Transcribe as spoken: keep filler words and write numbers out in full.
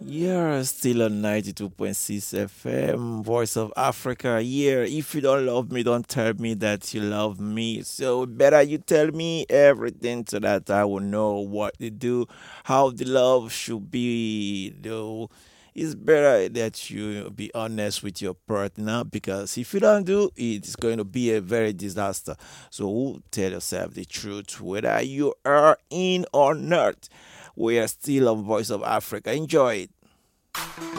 You're still on ninety-two point six F M, Voice of Africa. Yeah, if you don't love me, don't tell me that you love me. So, better you tell me everything so that I will know what to do, how the love should be, though. It's better that you be honest with your partner because if you don't do, it's going to be a very disaster. So, tell yourself the truth, whether you are in or not. We are still on Voice of Africa. Enjoy it.